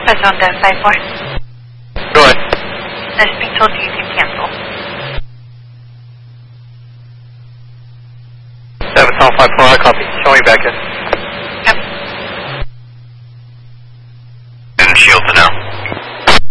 Press on the 54. Go ahead. As being told you can cancel. 7 Tom 54, I copy. Show me back in.